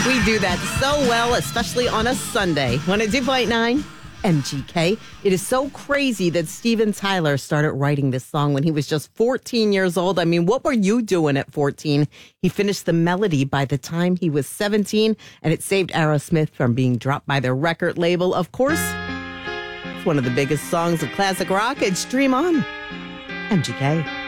We do that so well, especially on a Sunday. 102.9 MGK. It is so crazy that Steven Tyler started writing this song when he was just 14 years old. I mean, what were you doing at 14? He finished the melody by the time he was 17, and it saved Aerosmith from being dropped by their record label. Of course, it's one of the biggest songs of classic rock. It's Dream On, MGK.